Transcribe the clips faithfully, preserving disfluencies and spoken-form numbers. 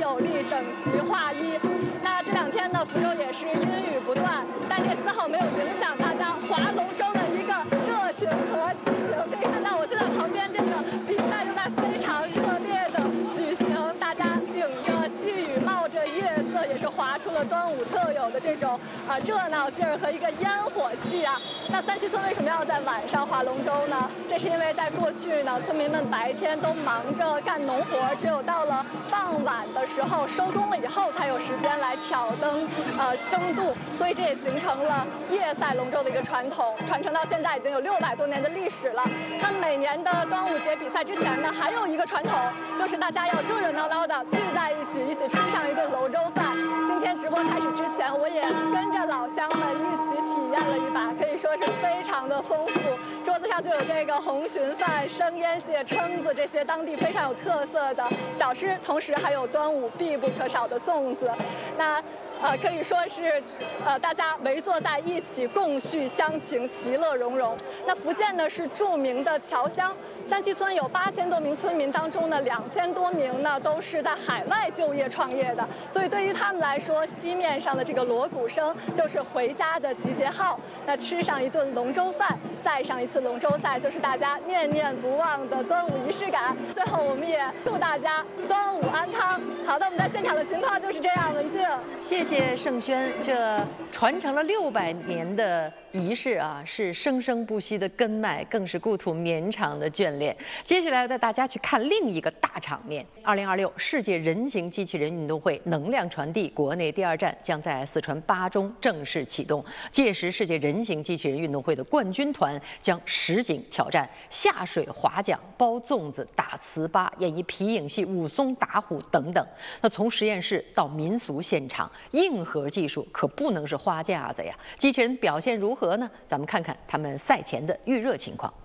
有力、整齐划一。那这两天呢，福州也是阴雨不断，但这丝毫没有影响大家划龙舟的一个热情和激情。可以看到，我现在旁边这个比赛正在非常热烈的举行，大家顶着细雨，冒着夜色，也是划出了端午特有的这种啊热闹劲儿和一个烟火气啊。那三溪村为什么要在晚上划龙舟呢？这是因为在过去呢，村民们白天都忙着干农活，只有到了傍晚的时候收工了以后，才有时间来挑灯呃争渡，所以这也形成了夜赛龙舟的一个传统，传承到现在已经有六百多年的历史了。那每年的端午节比赛之前呢，还有一个传统，就是大家要热热闹闹的聚在一起，一起吃上一顿龙舟饭。今天直播开始之前，我也跟着老乡们一起体验了一把，可以说是非常的丰富。桌子上就有这个红鲟饭、生腌蟹、蛏子这些当地非常有特色的小吃，同时还有端午必不可少的粽子。那呃，可以说是，呃，大家围坐在一起，共叙乡情，其乐融融。那福建呢是著名的侨乡，三溪村有八千多名村民当中呢，两千多名呢都是在海外就业创业的，所以对于他们来说，西面上的这个锣鼓声就是回家的集结号。那吃上一顿龙舟饭，赛上一次龙舟赛，就是大家念念不忘的端午仪式感。最后，我们也祝大家端午安康。好的，我们在现场的情况就是这样，文静， 谢谢。谢谢盛轩，这传承了六百年的仪式啊，是生生不息的根脉，更是故土绵长的眷恋。接下来带大家去看另一个大场面：二零二六世界人形机器人运动会能量传递国内第二站将在四川巴中正式启动。届时，世界人形机器人运动会的冠军团将实景挑战下水划桨、包粽子、打糍粑、演绎皮影戏、武松打虎等等。那从实验室到民俗现场，硬核技术可不能是花架子呀！机器人表现如何呢？咱们看看他们赛前的预热情况。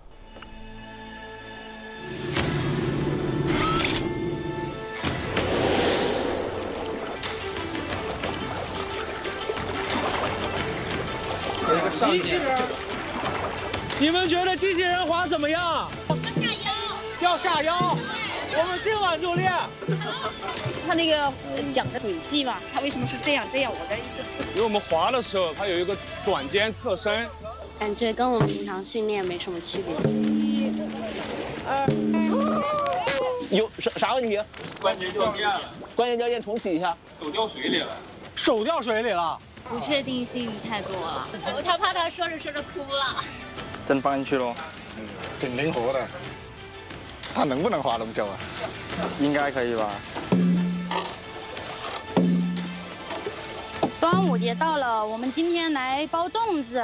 机器人，你们觉得机器人滑怎么样？要下腰，要下腰。我们今晚就练。 他那个讲的轨迹嘛，他为什么是这样这样？我的意思， 因为我们滑的时候，它有一个转肩侧身， 感觉跟我们平常训练没什么区别。 一、二， 有啥啥问题？ 关节掉链了， 关节掉链重启一下。 手掉水里了，手掉水里了。 不确定性太多了，他怕他说着说着哭了。 真放进去喽，嗯，挺灵活的。他能不能划龙舟啊？应该可以吧。 端午节到了，我们今天来包粽子。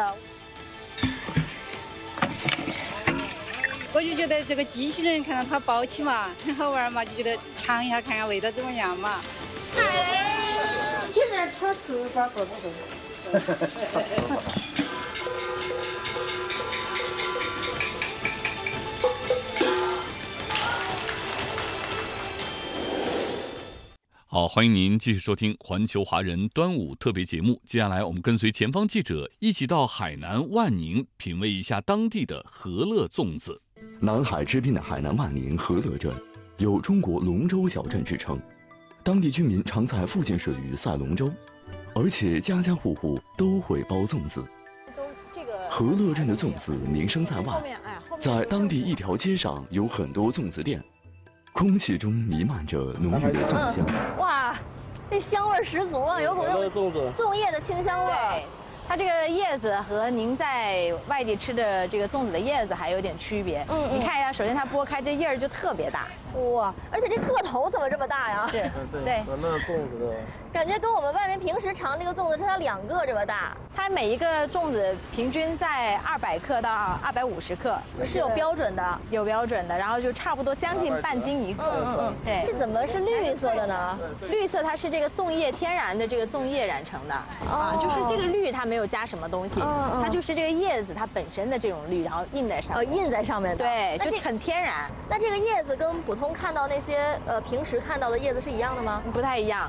我就觉得这个机器人看到它包起嘛，很好玩嘛，就觉得尝一下看看味道怎么样嘛。 机器人吃糍粑，走走走。 好，欢迎您继续收听环球华人端午特别节目。接下来，我们跟随前方记者一起到海南万宁，品味一下当地的和乐粽子。 南海之滨的海南万宁和乐镇，有中国龙舟小镇之称。当地居民常在附近水域赛龙舟，而且家家户户都会包粽子。和乐镇的粽子名声在外，在当地一条街上有很多粽子店。空气中弥漫着浓郁的粽香， 哇，这香味十足啊，有股那种粽叶的清香味。 它这个叶子和您在外地吃的这个粽子的叶子还有点区别。嗯，你看一下，首先它剥开这叶儿就特别大， 哇，而且这个头怎么这么大呀？ 是，对， 那粽子的感觉跟我们外面平时尝这个粽子是它两个这么大。 它每一个粽子平均在二百克到二百五十克， 是有标准的， 有标准的，然后就差不多将近半斤一克。 嗯嗯，对。这怎么是绿色的呢？ 绿色它是这个粽叶天然的这个粽叶染成的啊，就是这个绿它没有加什么东西，它就是这个叶子它本身的这种绿，然后印在上面。 哦，印在上面的。 对，就很天然。 那这个叶子跟普通看到那些呃平时看到的叶子是一样的吗？ 不太一样。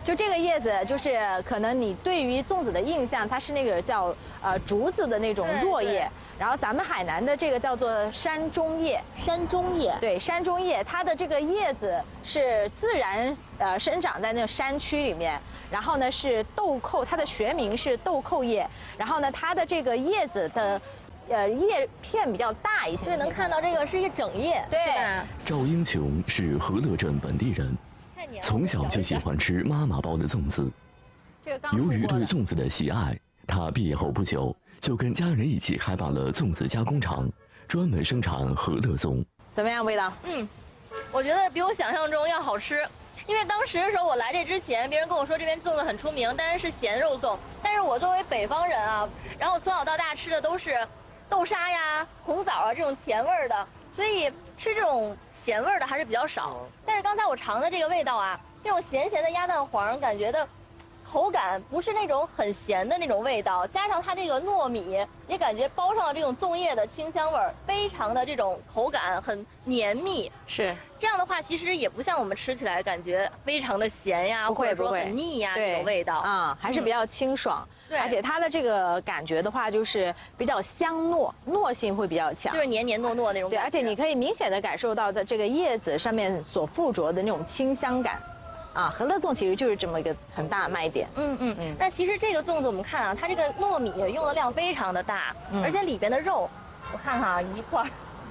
就这个叶子，就是可能你对于粽子的印象，它是那个叫呃竹子的那种弱叶，然后咱们海南的这个叫做山中叶。 山中叶， 对，山中叶，它的这个叶子是自然呃生长在那个山区里面，然后呢是豆蔻，它的学名是豆蔻叶，然后呢它的这个叶子的。呃，叶片比较大一些， 对，能看到这个是一整叶， 对。 赵英琼是和乐镇本地人，从小就喜欢吃妈妈包的粽子。由于对粽子的喜爱，他毕业后不久就跟家人一起开办了粽子加工厂，专门生产和乐粽。 怎么样，味道？ 嗯，我觉得比我想象中要好吃。因为当时的时候我来这之前，别人跟我说这边粽子很出名，但是是咸肉粽。但是我作为北方人啊，然后从小到大吃的都是豆沙呀、红枣啊这种甜味儿的，所以吃这种咸味儿的还是比较少。但是刚才我尝的这个味道啊，这种咸咸的鸭蛋黄，感觉的口感不是那种很咸的那种味道，加上它这个糯米，也感觉包上了这种粽叶的清香味儿，非常的这种口感很绵密。 是这样的话，其实也不像我们吃起来感觉非常的咸呀， 不会或者说很腻呀那种味道啊、嗯，还是比较清爽。 对， 而且它的这个感觉的话，就是比较香糯，糯性会比较强， 就是黏黏糯糯那种感觉。 对，而且你可以明显的感受到的这个叶子上面所附着的那种清香感。啊，和乐粽其实就是这么一个很大的卖点。 嗯嗯嗯。但其实这个粽子我们看啊，它这个糯米用的量非常的大，嗯、而且里边的肉，我看看啊，一块、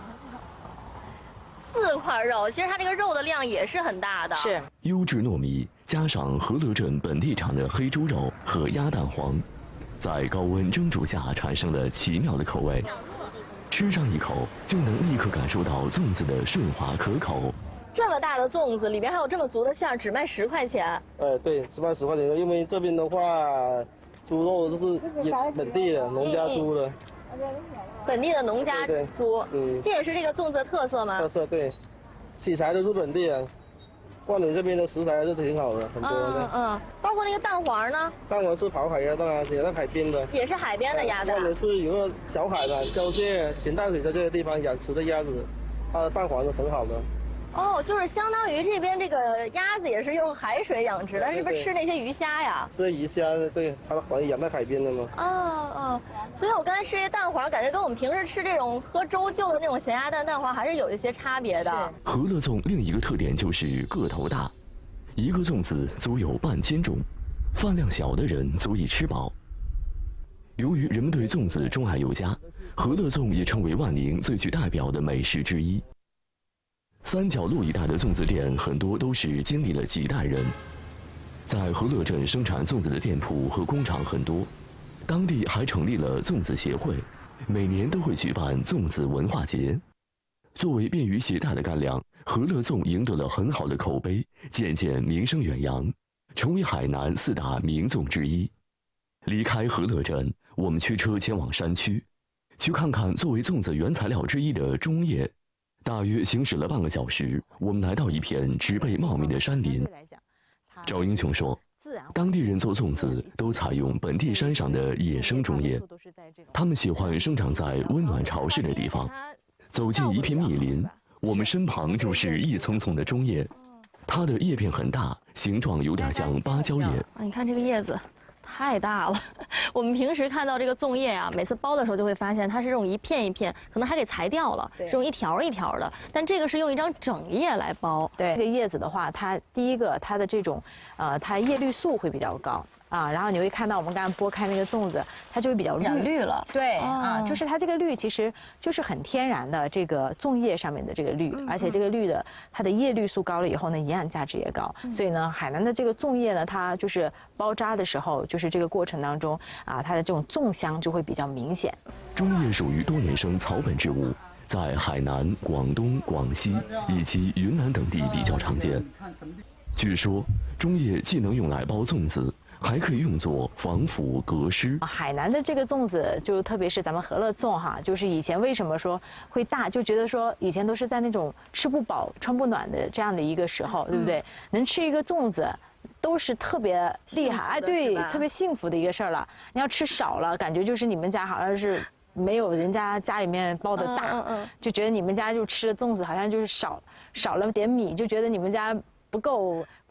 四块肉，其实它这个肉的量也是很大的。 是。 优质糯米加上和乐镇本地产的黑猪肉和鸭蛋黄，在高温蒸煮下产生了奇妙的口味，吃上一口就能立刻感受到粽子的顺滑可口。 这么大的粽子里边还有这么足的馅儿，只卖十块钱。 呃，对，只卖十块钱，因为这边的话，猪肉就是也本地的农家猪的， 本地的农家猪。嗯，这也是这个粽子的特色吗？ 特色对，器材都是本地的，万宁这边的食材还是挺好的，很多的。 嗯嗯，包括那个蛋黄呢？ 蛋黄是跑海鸭蛋啊，也在海边的。 也是海边的鸭蛋。 万宁是有个小海的交界咸淡水在这个地方养殖的鸭子，它的蛋黄是很好的。 哦，就是相当于这边这个鸭子也是用海水养殖的，是不是吃那些鱼虾呀？ 吃鱼虾，对，它的黄养在海边的嘛。 哦哦，所以我刚才吃这蛋黄，感觉跟我们平时吃这种喝粥就的那种咸鸭蛋蛋黄还是有一些差别的。 和乐粽另一个特点就是个头大，一个粽子足有半斤重，饭量小的人足以吃饱。由于人们对粽子钟爱有加，和乐粽也成为万宁最具代表的美食之一。三角路一带的粽子店很多都是经历了几代人，在和乐镇生产粽子的店铺和工厂很多，当地还成立了粽子协会，每年都会举办粽子文化节。作为便于携带的干粮，和乐粽赢得了很好的口碑，渐渐名声远扬，成为海南四大名粽之一。离开和乐镇，我们驱车前往山区，去看看作为粽子原材料之一的中叶。大约行驶了半个小时，我们来到一片植被茂密的山林。赵英琼说，当地人做粽子都采用本地山上的野生中叶，他们喜欢生长在温暖潮湿的地方。走进一片密林，我们身旁就是一丛丛的中叶，它的叶片很大，形状有点像芭蕉叶。 啊，你看这个叶子。太大了，我们平时看到这个粽叶啊，每次包的时候就会发现它是这种一片一片，可能还给裁掉了，这种一条一条的。但这个是用一张整叶来包。 对，这个叶子的话，它第一个它的这种，呃，它叶绿素会比较高。啊，然后你会看到我们刚刚剥开那个粽子，它就会比较绿绿了。 对、哦、啊，就是它这个绿其实就是很天然的这个粽叶上面的这个绿，嗯、而且这个绿的它的叶绿素高了以后呢，营养价值也高。嗯、所以呢，海南的这个粽叶呢，它就是包扎的时候，就是这个过程当中啊，它的这种粽香就会比较明显。 粽叶属于多年生草本植物，在海南、广东、广西以及云南等地比较常见。据说粽叶既能用来包粽子，还可以用作防腐隔湿。 海南的这个粽子，就特别是咱们和乐粽哈，就是以前为什么说会大，就觉得说以前都是在那种吃不饱穿不暖的这样的一个时候，对不对？嗯、能吃一个粽子，都是特别厉害，哎，对，特别幸福的一个事儿了。你要吃少了，感觉就是你们家好像是没有人家家里面包的大，嗯嗯、就觉得你们家就吃的粽子好像就是少少了点米，就觉得你们家不够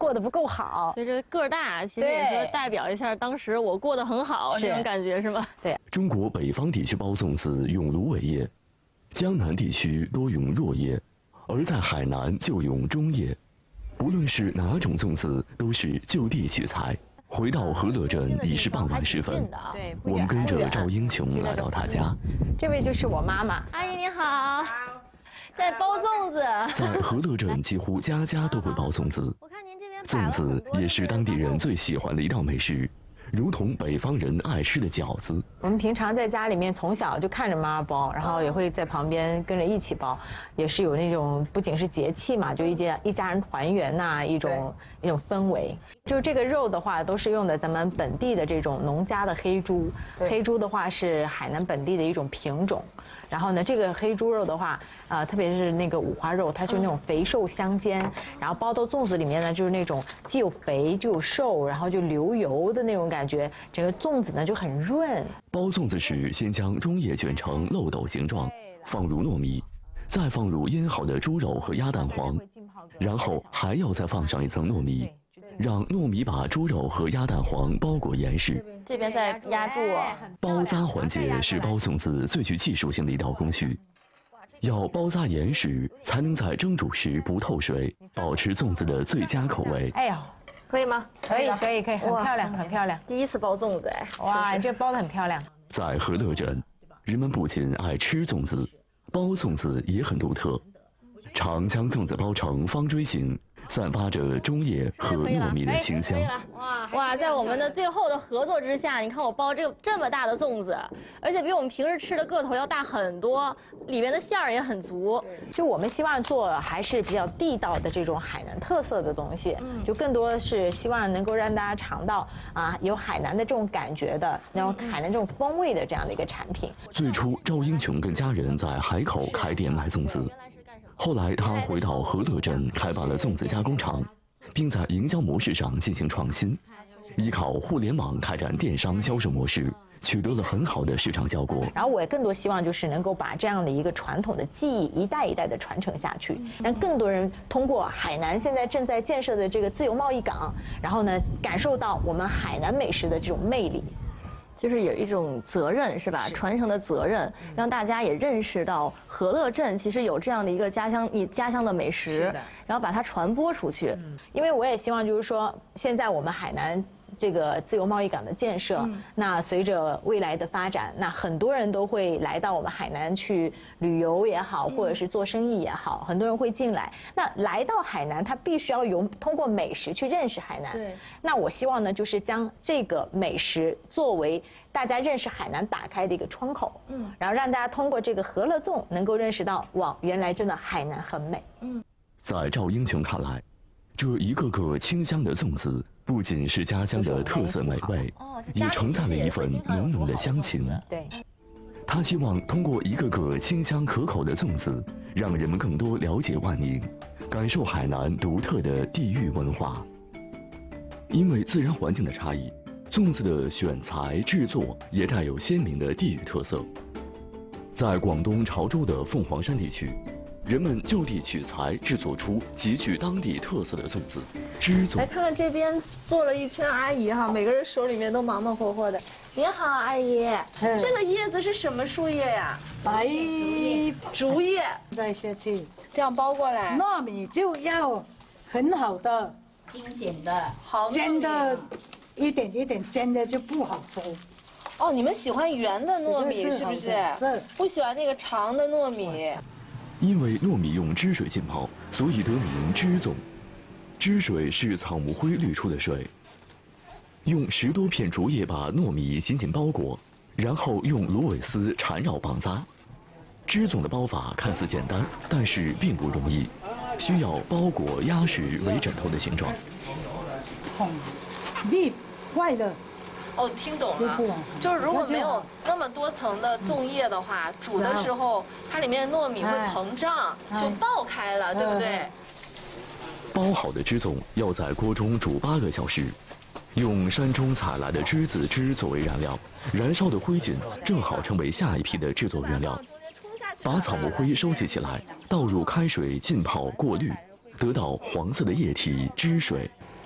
过得不够好。 所以这个个儿大，其实也是代表一下当时我过得很好这种感觉，是吗？ 对。 中国北方地区包粽子用芦苇叶，江南地区多用箬叶，而在海南就用中叶。无论是哪种粽子，都是就地取材。回到和乐镇已是傍晚时分，我们跟着赵英琼来到她家。 这位就是我妈妈， 阿姨你好，在包粽子。 在和乐镇，几乎家家都会包粽子，粽子也是当地人最喜欢的一道美食。如同北方人爱吃的饺子， 我们平常在家里面从小就看着妈妈包，然后也会在旁边跟着一起包，也是有那种不仅是节气嘛，就一家一家人团圆呐、啊、一种一种氛围。就这个肉的话，都是用的咱们本地的这种农家的黑猪，黑猪的话是海南本地的一种品种。然后呢，这个黑猪肉的话，呃，特别是那个五花肉，它就是那种肥瘦相间，然后包到粽子里面呢，就是那种既有肥就有瘦，然后就流油的那种感觉，整个粽子呢就很润。 包粽子时，先将中叶卷成漏斗形状，放入糯米，再放入腌好的猪肉和鸭蛋黄，然后还要再放上一层糯米，让糯米把猪肉和鸭蛋黄包裹严实。 这边在压住。 包扎环节是包粽子最具技术性的一道工序，要包扎严实，才能在蒸煮时不透水，保持粽子的最佳口味。 哎呦， 可以吗？ 可以，可以，可以，很漂亮，很漂亮。 第一次包粽子哎， 哇，这包得很漂亮。 在和乐镇，人们不仅爱吃粽子，包粽子也很独特，常将粽子包成方锥形，散发着中叶和糯米的清香。 哇，在我们的最后的合作之下，你看我包这这么大的粽子，而且比我们平时吃的个头要大很多，里面的馅儿也很足。 就我们希望做还是比较地道的这种海南特色的东西，就更多是希望能够让大家尝到啊有海南的这种感觉的，然后海南这种风味的这样的一个产品。 最初，赵英琼跟家人在海口开店卖粽子。后来，他回到和乐镇开办了粽子加工厂，并在营销模式上进行创新，依靠互联网开展电商销售模式，取得了很好的市场效果。 然后我也更多希望就是能够把这样的一个传统的技艺一代一代的传承下去，让更多人通过海南现在正在建设的这个自由贸易港，然后呢感受到我们海南美食的这种魅力。 就是有一种责任，是吧？传承的责任，让大家也认识到和乐镇其实有这样的一个家乡，你家乡的美食，然后把它传播出去。 嗯，因为我也希望就是说，现在我们海南这个自由贸易港的建设，嗯、那随着未来的发展，那很多人都会来到我们海南去旅游也好，或者是做生意也好，很多人会进来。那来到海南，他必须要有通过美食去认识海南。对。那我希望呢，就是将这个美食作为大家认识海南打开的一个窗口。嗯。然后让大家通过这个和乐粽能够认识到，哇，原来真的海南很美。嗯。 在赵英琼看来，这一个个清香的粽子不仅是家乡的特色美味，也承载了一份浓浓的乡情。 对， 他希望通过一个个清香可口的粽子，让人们更多了解万宁，感受海南独特的地域文化。因为自然环境的差异，粽子的选材制作也带有鲜明的地域特色。在广东潮州的凤凰山地区，人们就地取材制作出极具当地特色的粽子。枝粽， 来看看这边坐了一圈阿姨哈，每个人手里面都忙忙活活的。您好，阿姨，嗯、这个叶子是什么树叶呀？ 白竹叶。 再下去， 这样包过来。 糯米就要很好的、 精选的、 好煎的，一点一点煎的就不好吃。 哦，你们喜欢圆的糯米是不是？ 是。 不喜欢那个长的糯米。 因为糯米用汁水浸泡，所以得名汁粽。汁水是草木灰滤出的水。用十多片竹叶把糯米紧紧包裹，然后用芦苇丝缠绕绑扎。汁粽的包法看似简单，但是并不容易，需要包裹压实为枕头的形状。 红粒坏了。 哦，听懂了，就是如果没有那么多层的粽叶的话，煮的时候它里面的糯米会膨胀，就爆开了，对不对？ 包好的汁粽要在锅中煮八个小时，用山中采来的栀子汁作为燃料，燃烧的灰烬正好成为下一批的制作原料。把草木灰收集起来，倒入开水浸泡过滤，得到黄色的液体汁水。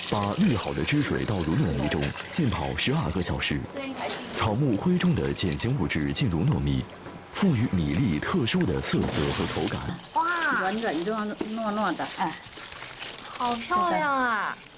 把滤好的汁水倒入糯米中，浸泡十二个小时。草木灰中的碱性物质进入糯米，赋予米粒特殊的色泽和口感。 哇，软软糯糯糯的，哎，好漂亮啊！